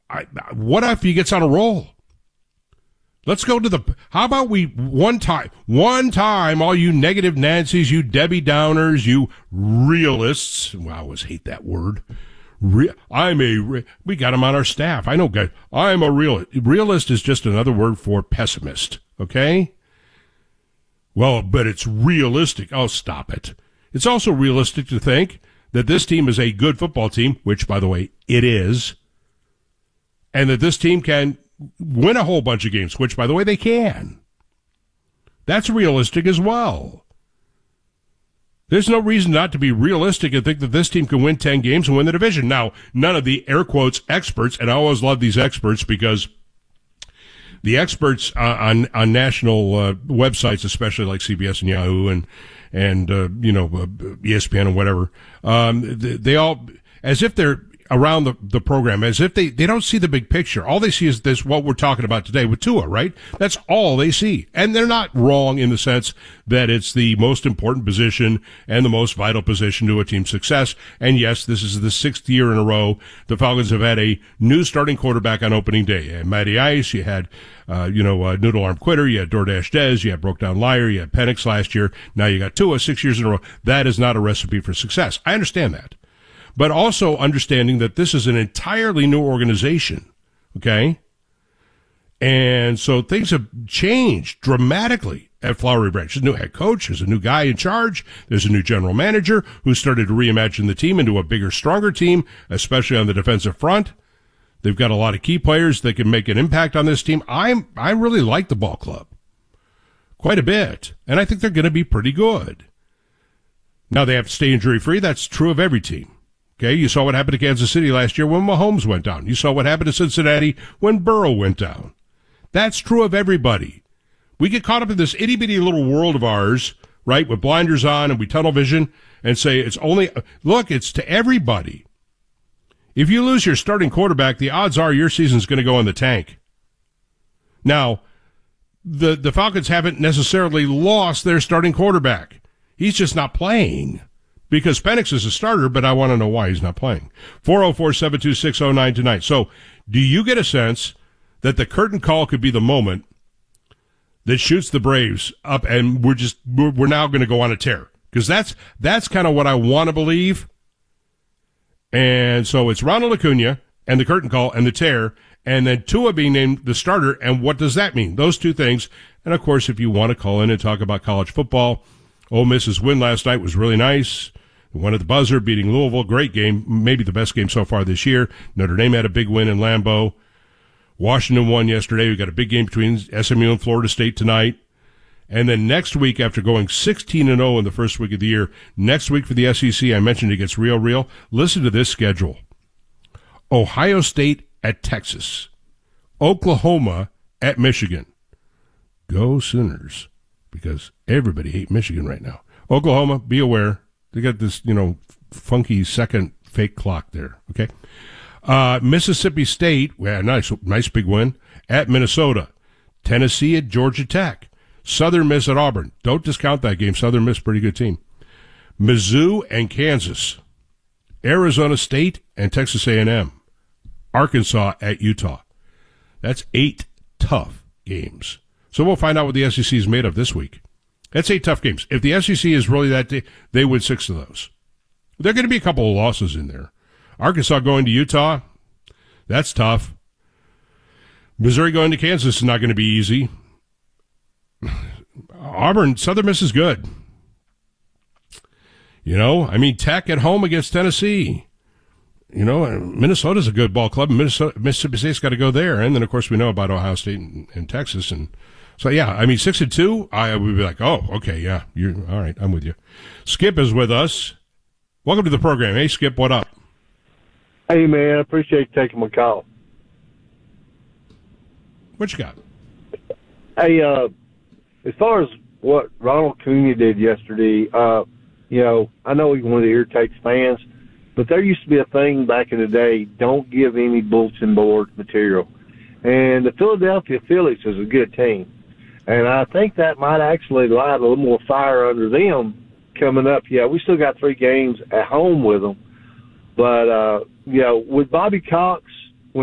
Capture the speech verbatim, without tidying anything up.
I, what if he gets on a roll? Let's go to the, how about we, one time, one time, all you negative Nancy's, you Debbie Downers, you realists, well, I always hate that word. Re, I'm a, re, we got him on our staff. I know, guys, I'm a realist. Realist is just another word for pessimist, okay? Well, but it's realistic. Oh, stop it. It's also realistic to think that this team is a good football team, which, by the way, it is, and that this team can win a whole bunch of games, which, by the way, they can. That's realistic as well. There's no reason not to be realistic and think that this team can win ten games and win the division. Now, none of the air quotes experts, and I always love these experts because the experts uh, on on national uh, websites, especially like C B S and Yahoo and and uh, you know uh, E S P N and whatever, um, they, they all, as if they're around the, the program, as if they, they don't see the big picture. All they see is this, what we're talking about today with Tua, right? That's all they see. And they're not wrong in the sense that it's the most important position and the most vital position to a team's success. And yes, this is the sixth year in a row the Falcons have had a new starting quarterback on opening day. You had Matty Ice, you had, uh, you know, uh, Noodle Arm Quitter, you had DoorDash Dez, you had Broke Down Liar, you had Penix last year. Now you got Tua six years in a row. That is not a recipe for success. I understand that. But also understanding that this is an entirely new organization, okay? And so things have changed dramatically at Flowery Branch. There's a new head coach, there's a new guy in charge, there's a new general manager who started to reimagine the team into a bigger, stronger team, especially on the defensive front. They've got a lot of key players that can make an impact on this team. I'm, I really like the ball club quite a bit, and I think they're going to be pretty good. Now, they have to stay injury-free. That's true of every team. Okay, you saw what happened to Kansas City last year when Mahomes went down. You saw what happened to Cincinnati when Burrow went down. That's true of everybody. We get caught up in this itty-bitty little world of ours, right, with blinders on and we tunnel vision and say it's only, look, it's to everybody. If you lose your starting quarterback, the odds are your season's going to go in the tank. Now, the, the Falcons haven't necessarily lost their starting quarterback. He's just not playing. Because Penix is a starter, but I want to know why he's not playing. four oh four, seven two six, oh nine tonight. So, do you get a sense that the curtain call could be the moment that shoots the Braves up and we're just, we're, we're now going to go on a tear? Because that's, that's kind of what I want to believe. And so it's Ronald Acuna and the curtain call and the tear, and then Tua being named the starter. And what does that mean? Those two things. And of course, if you want to call in and talk about college football, Ole Miss's win last night was really nice. Won at the buzzer, beating Louisville. Great game. Maybe the best game so far this year. Notre Dame had a big win in Lambeau. Washington won yesterday. We got a big game between S M U and Florida State tonight. And then next week, after going sixteen and oh in the first week of the year, next week for the S E C, I mentioned it gets real, real. Listen to this schedule. Ohio State at Texas. Oklahoma at Michigan. Go Sooners. Because everybody hates Michigan right now. Oklahoma, be aware. They got this, you know, funky second fake clock there, okay? Uh, Mississippi State, yeah, nice, nice big win, at Minnesota. Tennessee at Georgia Tech. Southern Miss at Auburn. Don't discount that game. Southern Miss, pretty good team. Mizzou and Kansas. Arizona State and Texas A and M. Arkansas at Utah. That's eight tough games. So we'll find out what the S E C is made of this week. That's eight tough games. If the S E C is really that, day, they win six of those. There are going to be a couple of losses in there. Arkansas going to Utah, that's tough. Missouri going to Kansas is not going to be easy. Auburn, Southern Miss is good. You know, I mean, Tech at home against Tennessee. You know, Minnesota's a good ball club. Minnesota, Mississippi State's got to go there. And then, of course, we know about Ohio State and, and Texas. And so, yeah, I mean, six and two, I would be like, oh, okay, yeah, you're all right. I'm with you. Skip is with us. Welcome to the program. Hey, Skip, what up? Hey, man, I appreciate you taking my call. What you got? Hey, uh, as far as what Ronald Acuna did yesterday, uh, you know, I know he wanted to irritate fans, but there used to be a thing back in the day, don't give any bulletin board material. And the Philadelphia Phillies is a good team. And I think that might actually light a little more fire under them coming up. Yeah, we still got three games at home with them. But, uh, you know, with Bobby Cox